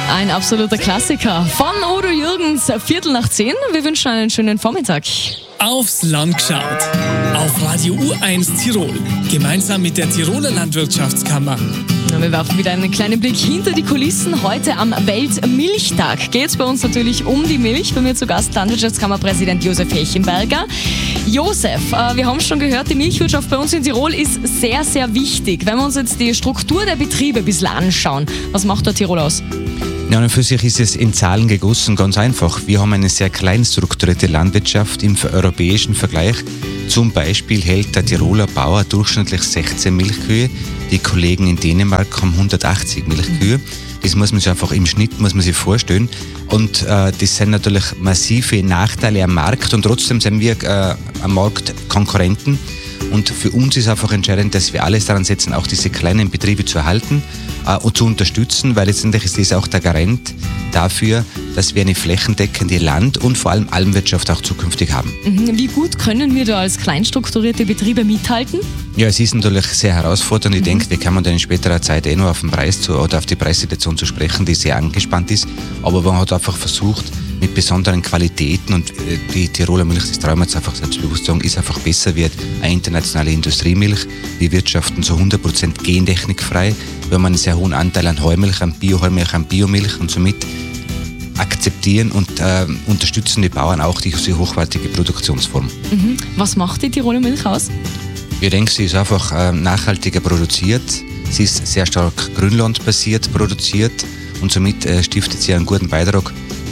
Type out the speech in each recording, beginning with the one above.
Ein absoluter Klassiker von Udo Jürgens, 9:15. Wir wünschen einen schönen Vormittag. Aufs Land geschaut. Auf Radio U1 Tirol. Gemeinsam mit der Tiroler Landwirtschaftskammer. Wir werfen wieder einen kleinen Blick hinter die Kulissen. Heute am Weltmilchtag geht es bei uns natürlich um die Milch. Bei mir zu Gast Landwirtschaftskammerpräsident Josef Hechenberger. Josef, wir haben schon gehört, die Milchwirtschaft bei uns in Tirol ist sehr, sehr wichtig. Wenn wir uns jetzt die Struktur der Betriebe ein bisschen anschauen, was macht der Tirol aus? Ja, und für sich ist es in Zahlen gegossen ganz einfach. Wir haben eine sehr klein strukturierte Landwirtschaft im europäischen Vergleich. Zum Beispiel hält der Tiroler Bauer durchschnittlich 16 Milchkühe. Die Kollegen in Dänemark haben 180 Milchkühe. Das muss man sich einfach im Schnitt vorstellen. Und das sind natürlich massive Nachteile am Markt. Und trotzdem sind wir am Markt Konkurrenten. Und für uns ist einfach entscheidend, dass wir alles daran setzen, auch diese kleinen Betriebe zu erhalten und zu unterstützen, weil letztendlich ist das auch der Garant dafür, dass wir eine flächendeckende Land- und vor allem Almwirtschaft auch zukünftig haben. Wie gut können wir da als kleinstrukturierte Betriebe mithalten? Ja, es ist natürlich sehr herausfordernd. Ich denke, wir kommen dann in späterer Zeit noch auf den Preis oder auf die Preissituation zu sprechen, die sehr angespannt ist. Aber man hat einfach versucht, mit besonderen Qualitäten, und die Tiroler Milch, das trauen wir jetzt einfach selbstbewusst sagen, ist einfach besser wie eine internationale Industriemilch. Wir wirtschaften zu 100% gentechnikfrei. Wir haben einen sehr hohen Anteil an Heumilch, an Bioheumilch, an Biomilch, und somit akzeptieren und unterstützen die Bauern auch diese hochwertige Produktionsform. Was macht die Tiroler Milch aus? Ich denke, sie ist einfach nachhaltiger produziert. Sie ist sehr stark grünlandbasiert produziert, und somit stiftet sie einen guten Beitrag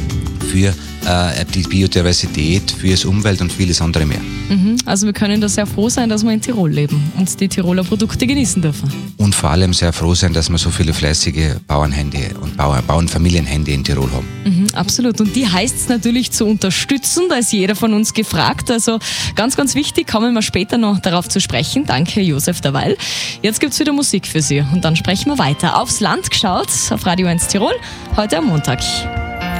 für die Biodiversität, für das Umwelt und vieles andere mehr. Also wir können da sehr froh sein, dass wir in Tirol leben und die Tiroler Produkte genießen dürfen. Und vor allem sehr froh sein, dass wir so viele fleißige Bauernhände und Bauernfamilienhände in Tirol haben. Absolut. Und die heißt es natürlich zu unterstützen. Da ist jeder von uns gefragt. Also ganz, ganz wichtig, kommen wir später noch darauf zu sprechen. Danke, Josef, derweil. Jetzt gibt es wieder Musik für Sie und dann sprechen wir weiter. Aufs Land geschaut, auf Radio 1 Tirol, heute am Montag.